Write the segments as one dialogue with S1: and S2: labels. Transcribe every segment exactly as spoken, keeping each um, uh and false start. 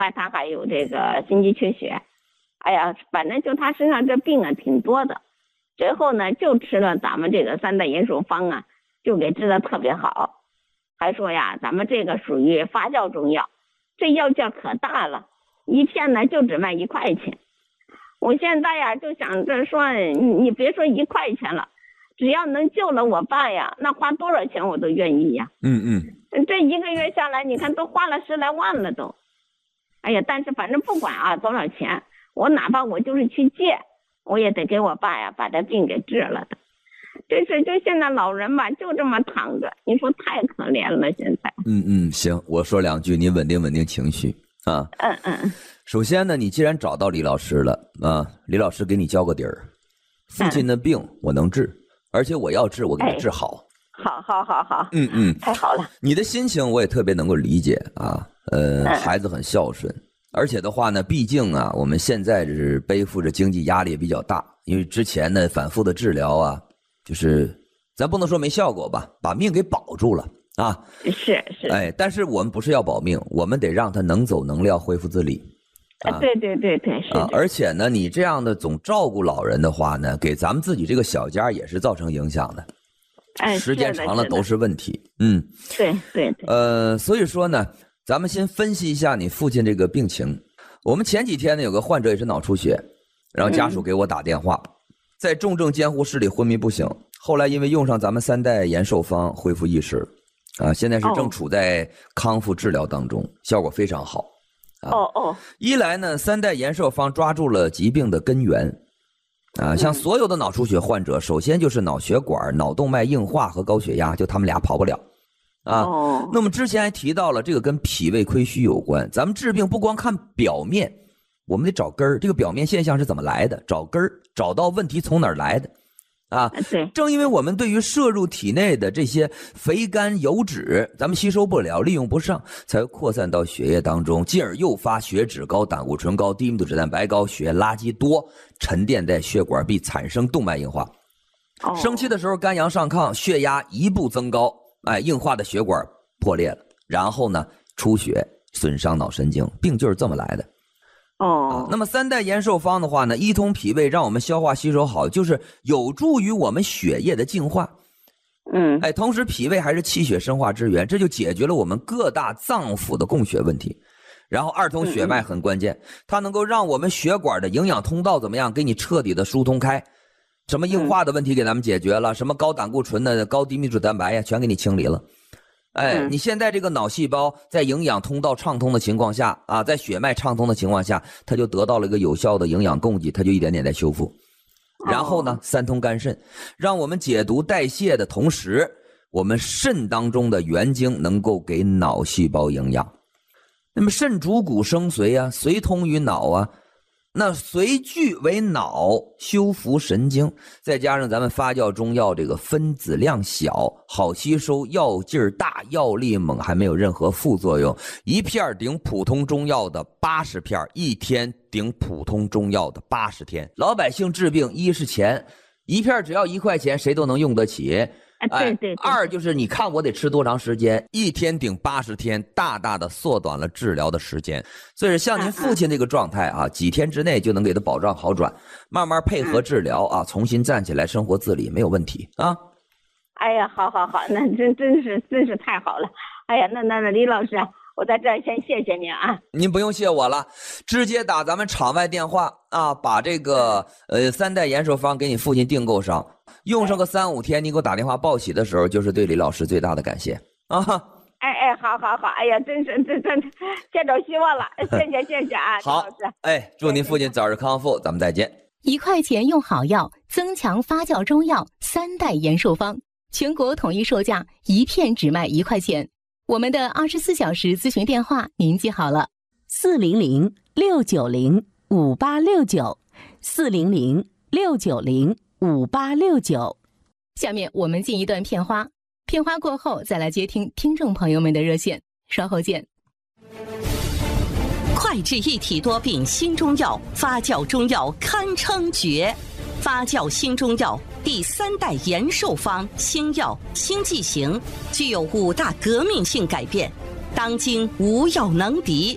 S1: 还他还有这个心肌缺血，哎呀，反正就他身上这病啊挺多的。最后呢，就吃了咱们这个三代延寿方啊，就给治的特别好。还说呀，咱们这个属于发酵中药，这药价可大了，一片呢就只卖一块钱。我现在呀就想着说，你你别说一块钱了，只要能救了我爸呀，那花多少钱我都愿意呀。
S2: 嗯
S1: 嗯，这一个月下来，你看都花了十来万了都。哎呀，但是反正不管啊多少钱，我哪怕我就是去借，我也得给我爸呀把这病给治了的。这是就现在老人吧，就这么躺着，你说太可怜了现在。
S2: 嗯嗯，行，我说两句，您稳定稳定情绪啊。
S1: 嗯嗯。
S2: 首先呢，你既然找到李老师了啊，李老师给你交个底儿，父亲的病我能治，而且我要治，我给他治好。
S1: 哎、好好好好。
S2: 嗯嗯，
S1: 太好了。
S2: 你的心情我也特别能够理解啊。呃，嗯、孩子很孝顺，而且的话呢，毕竟啊，我们现在是背负着经济压力也比较大，因为之前呢反复的治疗啊。就是咱不能说没效果吧，把命给保住了啊。
S1: 是是。
S2: 哎，但是我们不是要保命，我们得让他能走能撂，恢复自理。
S1: 啊，对对对对，是。
S2: 啊，而且呢，你这样的总照顾老人的话呢，给咱们自己这个小家也是造成影响的。
S1: 哎，
S2: 时间长了都是问题。嗯，
S1: 对对对。
S2: 呃，所以说呢，咱们先分析一下你父亲这个病情。我们前几天呢有个患者也是脑出血，然后家属给我打电话。嗯，在重症监护室里昏迷不醒，后来因为用上咱们三代延寿方恢复意识了，啊，现在是正处在康复治疗当中，效果非常好。啊、
S1: 哦哦，
S2: 一来呢，三代延寿方抓住了疾病的根源，啊，像所有的脑出血患者，首先就是脑血管、脑动脉硬化和高血压，就他们俩跑不了。啊，
S1: 哦，
S2: 那么之前还提到了这个跟脾胃亏虚有关，咱们治病不光看表面。我们得找根儿，这个表面现象是怎么来的？找根儿，找到问题从哪儿来的，啊，
S1: 对。
S2: 正因为我们对于摄入体内的这些肥甘油脂，咱们吸收不了，利用不上，才会扩散到血液当中，进而诱发血脂高、胆固醇高、低密度脂蛋白高、血液垃圾多，沉淀在血管壁，产生动脉硬化。
S1: 哦。
S2: 生气的时候，肝阳上亢，血压一步增高，哎，硬化的血管破裂了，然后呢，出血，损伤脑神经，病就是这么来的。
S1: 哦、
S2: 啊，那么三代延寿方的话呢，一通脾胃，让我们消化吸收好，就是有助于我们血液的净化。
S1: 嗯，
S2: 哎，同时脾胃还是气血生化之源，这就解决了我们各大脏腑的供血问题。然后二通血脉很关键，它能够让我们血管的营养通道怎么样，给你彻底的疏通开。什么硬化的问题给咱们解决了，什么高胆固醇的、高低密度蛋白呀，全给你清理了。哎，你现在这个脑细胞在营养通道畅通的情况下啊，在血脉畅通的情况下，它就得到了一个有效的营养供给，它就一点点在修复。然后呢，三通肝肾，让我们解毒代谢的同时，我们肾当中的元精能够给脑细胞营养。那么肾主骨生髓啊，髓通于脑啊。那髓聚为脑，修复神经，再加上咱们发酵中药这个分子量小，好吸收，药劲儿大，药力猛，还没有任何副作用。一片顶普通中药的八十片，一天顶普通中药的八十天。老百姓治病，一是钱，一片只要一块钱，谁都能用得起。
S1: 哎，对对对。
S2: 二就是你看我得吃多长时间，一天顶八十天，大大的缩短了治疗的时间。所以像您父亲这个状态啊，几天之内就能给他保障好转，慢慢配合治疗啊，重新站起来，生活自理没有问题啊。
S1: 哎呀，好好好，那真真是真是太好了。哎呀，那那那李老师，我在这儿先谢谢您啊。
S2: 您不用谢我了，直接打咱们场外电话啊，把这个呃三代延寿方给你父亲订购上。用上个三五天，你给我打电话报喜的时候，就是对李老师最大的感谢啊！
S1: 哎哎，好好好，哎呀，真是真真见着希望了，谢谢谢谢啊，
S2: 好，
S1: 李老师，
S2: 哎，祝您父亲早日康复，咱们再见。
S3: 一块钱用好药，增强发酵中药三代延寿方，全国统一售价，一片只卖一块钱。我们的二十四小时咨询电话您记好了：
S4: 四零零六九零五八六九，四零零六九零。五八六九，
S3: 下面我们进一段片花，片花过后再来接听听众朋友们的热线，稍后见。
S4: 快治一体多病新中药，发酵中药堪称绝。发酵新中药第三代延寿方新药新剂型，具有五大革命性改变，当今无药能敌。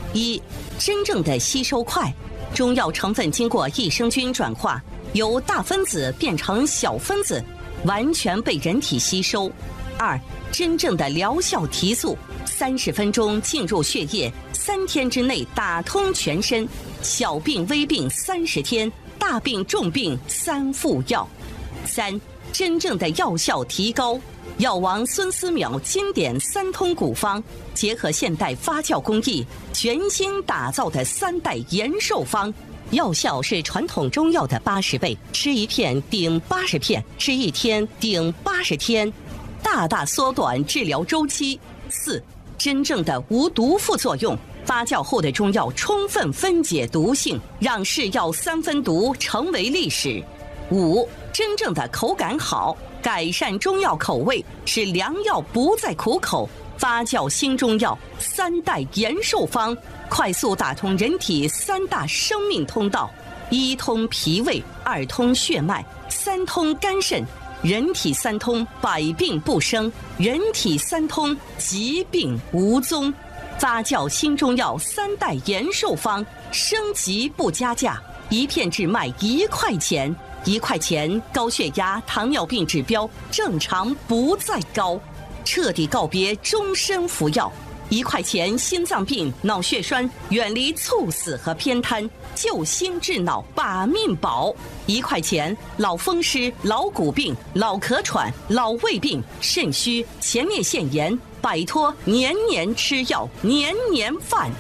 S4: 一、真正的吸收快，中药成分经过益生菌转化，由大分子变成小分子，完全被人体吸收。二、真正的疗效提速，三十分钟进入血液，三天之内打通全身，小病微病三十天，大病重病三服药。三、真正的药效提高，药王孙思邈经典三通古方，结合现代发酵工艺，全新打造的三代延寿方，药效是传统中药的八十倍，吃一片顶八十片，吃一天顶八十天，大大缩短治疗周期。四、真正的无毒副作用，发酵后的中药充分分解毒性，让是药三分毒成为历史。五、真正的口感好，改善中药口味，使良药不再苦口。发酵新中药三代延寿方，快速打通人体三大生命通道：一通脾胃，二通血脉，三通肝肾。人体三通，百病不生；人体三通，疾病无踪。发酵新中药三代延寿方，升级不加价，一片只卖一块钱。一块钱，高血压、糖尿病指标正常不再高，彻底告别终身服药。一块钱，心脏病、脑血栓远离猝死和偏瘫，救心治脑把命保。一块钱，老风湿、老骨病、老咳喘、老胃病、肾虚、前列腺炎，摆脱年年吃药、年年犯。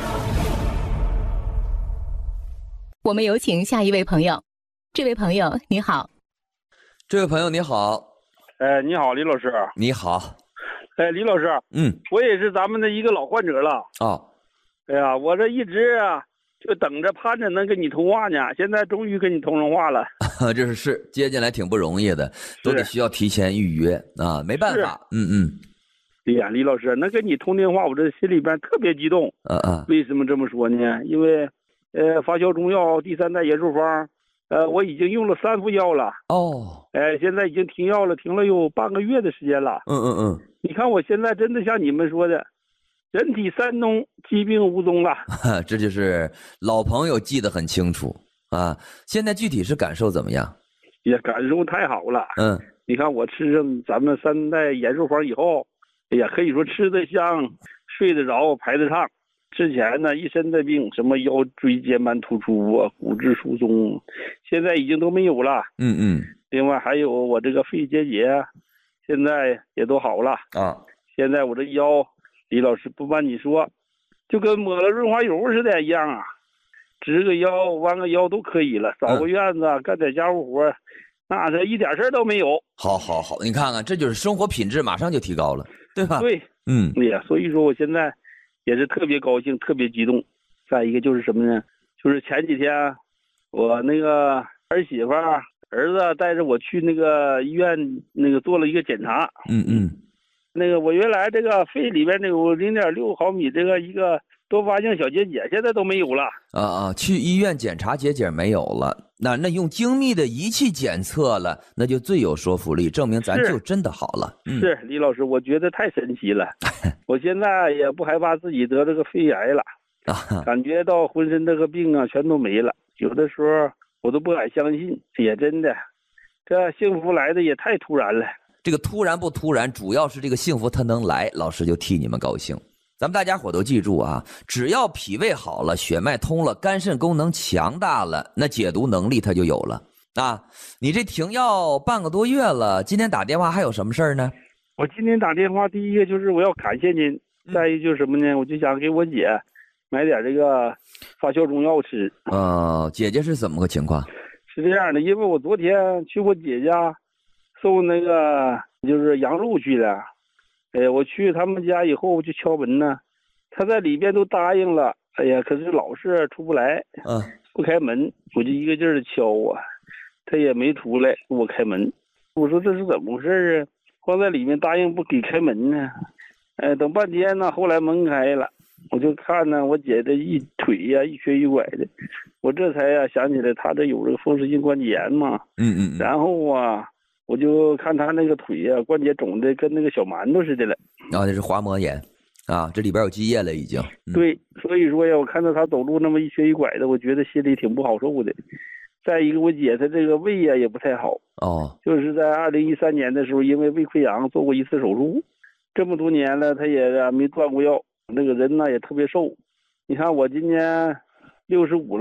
S3: 我们有请下一位朋友。这位朋友你好。
S2: 这位朋友你好。
S5: 哎，你好，李老师。
S2: 你好。
S5: 哎，李老师。
S2: 嗯，
S5: 我也是咱们的一个老患者了。
S2: 哦。
S5: 哎呀，我这一直啊就等着盼着能跟你通话呢，现在终于跟你通上话了。
S2: 这是是接进来挺不容易的，都得需要提前预约啊，没办法。嗯嗯。
S5: 对呀，李老师，能跟你通电话，我这心里边特别激动。
S2: 嗯嗯。
S5: 为什么这么说呢？因为呃，发酵中药第三代延寿方。呃，我已经用了三副药了。
S2: 哦，
S5: 哎，现在已经停药了，停了有半个月的时间了。
S2: 嗯嗯嗯。
S5: 你看我现在真的像你们说的，人体三通，疾病无踪了。
S2: 这就是老朋友记得很清楚啊。现在具体是感受怎么样？
S5: 也感受太好了。
S2: 嗯，
S5: 你看我吃上咱们三代延寿方以后，哎呀，可以说吃得香，睡得着，排得畅。之前呢，一身的病，什么腰椎间盘突出啊、骨质疏松，现在已经都没有了。
S2: 嗯嗯。
S5: 另外还有我这个肺结节，现在也都好了
S2: 啊。
S5: 现在我这腰，李老师不瞒你说，就跟抹了润滑油似的一样啊，直个腰、弯个腰都可以了，扫个院子、嗯、干点家务活，那这一点事儿都没有。
S2: 好好好，你看看，这就是生活品质马上就提高了，对吧？
S5: 对，
S2: 嗯，
S5: 对呀，所以说我现在也是特别高兴，特别激动。再一个就是什么呢？就是前几天我那个儿媳妇儿子带着我去那个医院那个做了一个检查。
S2: 嗯嗯。
S5: 那个我原来这个肺里边那有零点六毫米这个一个多发性小结节，现在都没有了。
S2: 啊啊！去医院检查结节没有了，那那用精密的仪器检测了，那就最有说服力，证明咱就真的好了。
S5: 是，嗯、是李老师，我觉得太神奇了。我现在也不害怕自己得这个肺癌了，感觉到浑身这个病啊全都没了。有的时候我都不敢相信，也真的，这幸福来的也太突然了。
S2: 这个突然不突然，主要是这个幸福它能来，老师就替你们高兴。咱们大家伙都记住啊，只要脾胃好了，血脉通了，肝肾功能强大了，那解毒能力它就有了啊。你这停药半个多月了，今天打电话还有什么事儿呢？
S5: 我今天打电话，第一个就是我要感谢您，再一个就是什么呢？我就想给我姐买点这个发酵中药吃。
S2: 呃，姐姐是怎么个情况？
S5: 是这样的，因为我昨天去我姐家送那个就是羊肉去了。哎，我去他们家以后我就敲门呢，他在里边都答应了，哎呀，可是老是出不来，
S2: 嗯，
S5: 不开门，我就一个劲儿的敲啊，他也没出来给我开门。我说这是怎么回事啊？光在里面答应不给开门呢？哎，等半天呢，后来门开了，我就看呢，我姐这一腿呀、啊、一瘸一拐的，我这才呀、啊、想起来她这有这个风湿性关节炎嘛，
S2: 嗯嗯，
S5: 然后啊。我就看他那个腿呀、啊，关节肿的跟那个小馒头似的了。
S2: 然后、哦、这是滑膜炎。 啊，这里边有积液了已经。嗯、
S5: 对，所以说呀，我看到他走路那么一瘸一拐的，我觉得心里挺不好受的。再一个，我姐她这个胃呀也不太好。
S2: 哦。
S5: 就是在二零一三年的时候，因为胃溃疡做过一次手术，这么多年了，她也没断过药。那个人呢也特别瘦。你看我今年六十五了。